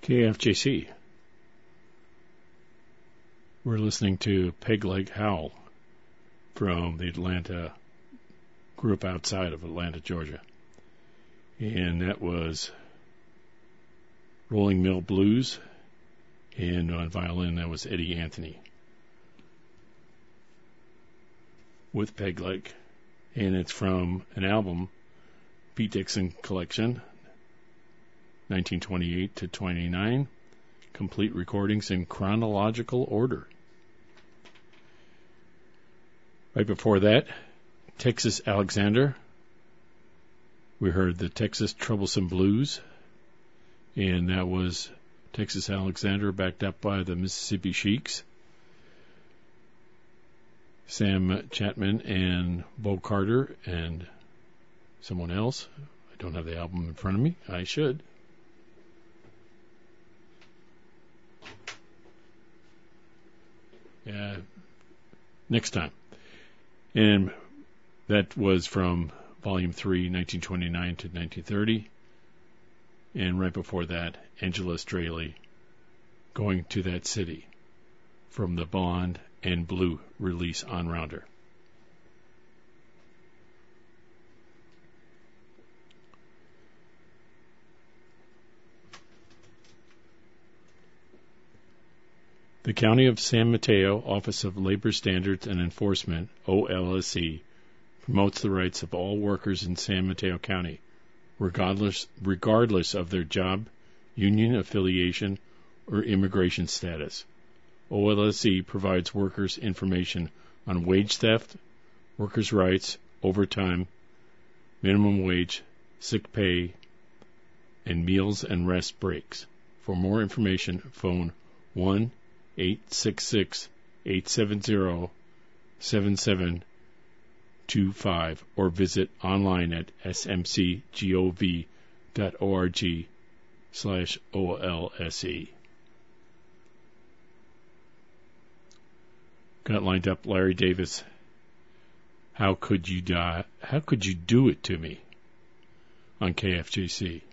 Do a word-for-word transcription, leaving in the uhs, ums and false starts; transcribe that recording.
K F J C. We're listening to Peg Leg Howl from the Atlanta group outside of Atlanta, Georgia. And that was Rolling Mill Blues, and on violin that was Eddie Anthony with Peg Leg. And it's from an album, Pete Dixon Collection, nineteen twenty-eight to twenty-nine, complete recordings in chronological order. Right before that, Texas Alexander. We heard the Texas Troublesome Blues, and that was Texas Alexander backed up by the Mississippi Sheiks, Sam Chapman and Bo Carter and someone else. I don't have the album in front of me. I should. Yeah, next time. And that was from Volume three, nineteen twenty-nine to nineteen thirty. And right before that, Angela Straley, Going to That City, from the Blonde and Blue release on Rounder. The County of San Mateo Office of Labor Standards and Enforcement, O L S E, promotes the rights of all workers in San Mateo County, regardless regardless of their job, union affiliation, or immigration status. O L S E provides workers information on wage theft, workers' rights, overtime, minimum wage, sick pay, and meals and rest breaks. For more information, phone one eight six six, eight seven zero, seven seven two five or visit online at smcgov dot org slash OLSE. Got lined up Larry Davis. How could you die? How could you do it to me? On K F J C.